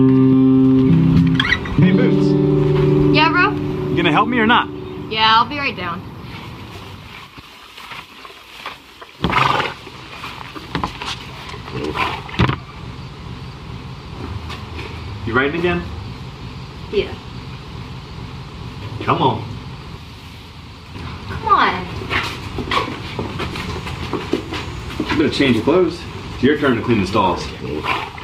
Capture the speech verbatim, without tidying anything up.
Hey, Boots. Yeah, bro? You gonna help me or not? Yeah, I'll be right down. You writing again? Yeah. Come on. Come on. You better change your clothes. It's your turn to clean the stalls.